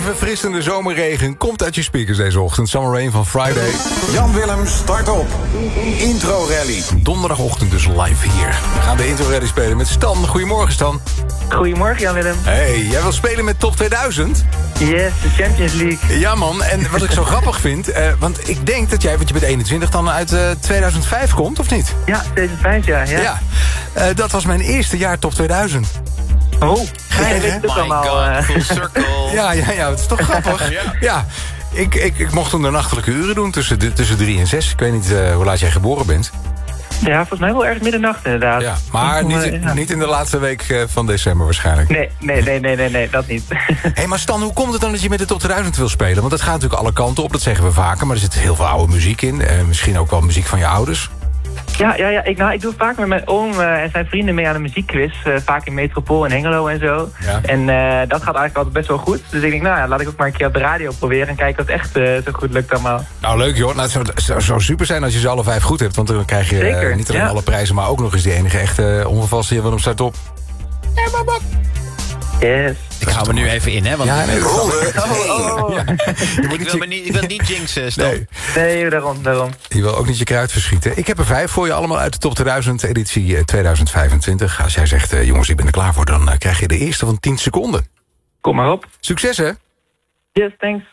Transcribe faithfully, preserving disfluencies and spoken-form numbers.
Verfrissende zomerregen komt uit je speakers deze ochtend. Summer Rain van Friday. Jan Willem, start op. Intro Rally. Donderdagochtend dus live hier. We gaan de Intro Rally spelen met Stan. Goedemorgen, Stan. Goedemorgen, Jan Willem. Hey, jij wil spelen met Top tweeduizend? Yes, de Champions League. Ja, man. En wat ik zo grappig vind... Uh, want ik denk dat jij, want je bent eenentwintig, dan uit uh, tweeduizend vijf komt, of niet? Ja, tweeduizend vijf, ja. Ja, ja. Uh, dat was mijn eerste jaar Top tweeduizend. Oh, ga je weet het ook allemaal. Uh... Full circle. Ja, ja, ja, het is toch grappig. ja. ja. Ik, ik, ik mocht toen de nachtelijke uren doen tussen, de, tussen drie en zes. Ik weet niet uh, hoe laat jij geboren bent. Ja, volgens mij wel erg middernacht inderdaad. Ja, maar niet, ja. niet in de laatste week uh, van december waarschijnlijk. Nee, nee, nee, nee, nee, nee dat niet. Hé, hey, maar Stan, hoe komt het dan dat je met de Top tweeduizend wil spelen? Want dat gaat natuurlijk alle kanten op, dat zeggen we vaker. Maar er zit heel veel oude muziek in. Uh, misschien ook wel muziek van je ouders. Ja, ja, ja ik, nou, ik doe vaak met mijn oom uh, en zijn vrienden mee aan de muziekquiz. Uh, vaak in Metropool en Hengelo en zo. Ja. En uh, dat gaat eigenlijk altijd best wel goed. Dus ik denk, nou ja, laat ik ook maar een keer op de radio proberen... en kijken of het echt uh, zo goed lukt allemaal. Nou, leuk joh. Nou, het zou, het zou, zou super zijn als je ze alle vijf goed hebt. Want dan krijg je uh, niet alleen ja. alle prijzen... maar ook nog eens die enige echte ongevalste hier van op start op. Ja, maar wat? Yes. Ik hou me nu even in, hè? Want ja, nee, ronde. Oh, oh. Ja. Ik, wil me niet, ik wil niet jinxen, Stan. Nee. nee, daarom, daarom. Je wil ook niet je kruid verschieten. Ik heb er vijf voor je allemaal uit de Top tweeduizend, editie tweeduizend vijfentwintig. Als jij zegt, uh, jongens, ik ben er klaar voor... dan uh, krijg je de eerste van tien seconden. Kom maar op. Succes, hè? Yes, thanks.